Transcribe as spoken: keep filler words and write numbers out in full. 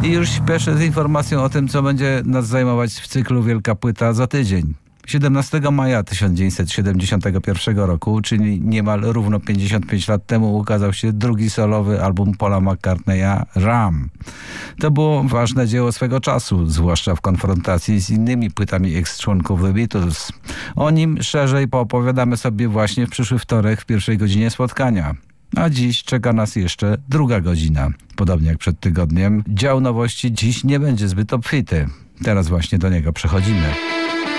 I już śpieszę z informacją o tym, co będzie nas zajmować w cyklu Wielka Płyta za tydzień. siedemnastego maja tysiąc dziewięćset siedemdziesiątego pierwszego roku, czyli niemal równo pięćdziesiąt pięć lat temu, ukazał się drugi solowy album Paula McCartneya, Ram. To było ważne dzieło swego czasu, zwłaszcza w konfrontacji z innymi płytami ex-członków The Beatles. O nim szerzej poopowiadamy sobie właśnie w przyszły wtorek w pierwszej godzinie spotkania. A dziś czeka nas jeszcze druga godzina. Podobnie jak przed tygodniem, dział nowości dziś nie będzie zbyt obfity. Teraz właśnie do niego przechodzimy.